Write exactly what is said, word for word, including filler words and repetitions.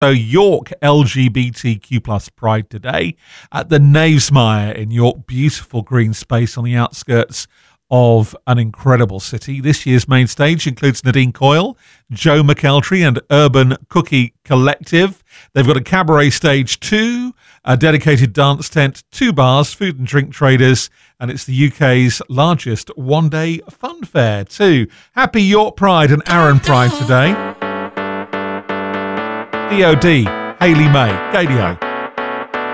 So York L G B T Q plus Pride today at the Knavesmire in York. Beautiful green space on the outskirts of an incredible city. This year's main stage includes Nadine Coyle, Joe McEltry and Urban Cookie Collective. They've got a cabaret stage too, a dedicated dance tent, two bars, food and drink traders, and it's the U K's largest one-day fun fair too. Happy York Pride and Arran Pride today. D O D, Hayley May, Gadio.